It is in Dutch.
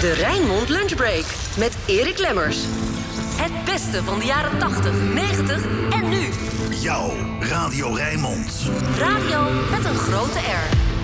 De Rijnmond Lunchbreak met Erik Lemmers. Het beste van de jaren 80, 90 en nu. Jouw Radio Rijnmond. Radio met een grote R.